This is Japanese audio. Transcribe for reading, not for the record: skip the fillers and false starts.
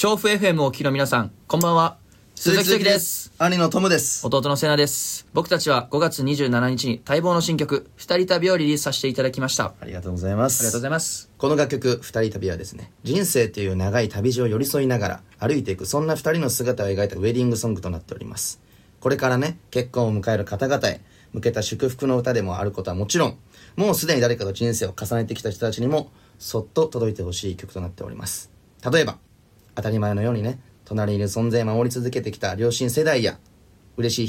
調布 FM をお聞きの皆さん、こんばんは。鈴木です。 兄のトムです。 弟のセナです。僕たちは5月27日に待望の新曲二人旅をリリースさせていただきました。 ありがとうございます。 ありがとうございます。 この楽曲二人旅はですね、人生という長い旅路を寄り添いながら歩いていく、そんな二人の姿を描いたウェディングソングとなっております。これからね、結婚を迎える方々へ向けた祝福の歌でもあることはもちろん、もうすでに誰かと人生を重ねてきた人たちにもそっと届いてほしい曲となっております。例えば当たり前のようにね、隣にいる存在を守り続けてきた両親世代や嬉しい